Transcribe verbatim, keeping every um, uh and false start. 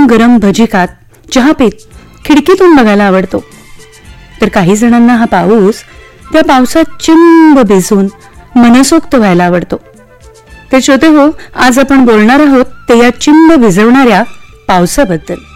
गरम गरम भजी खात, चहा पीत खिडकीतून बघायला आवडतो. तर काही जणांना हा पाऊस त्या पावसात चिंब भिजून मनसोक्त व्हायला आवडतो. तर श्रोते हो, आज आपण बोलणार आहोत ते या चिंब भिजवणाऱ्या पावसाबद्दल.